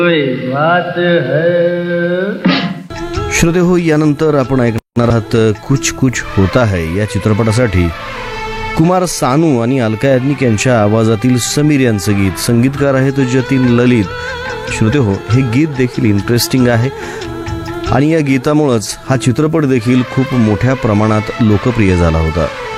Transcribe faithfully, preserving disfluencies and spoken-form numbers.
बात है। श्रोते हो, यानंतर आपण ऐकणार आहात कुछ कुछ होता है या चित्रपटासाठी कुमार सानू आणि अलका याज्ञिक यांच्या आवाजातील समीर यांचं गीत. संगीतकार आहेत जतीन ललित. श्रोते हो, हे गीत देखील इंटरेस्टिंग आहे आणि या गीतामुळेच हा चित्रपट देखील खूप मोठ्या प्रमाणात लोकप्रिय झाला होता.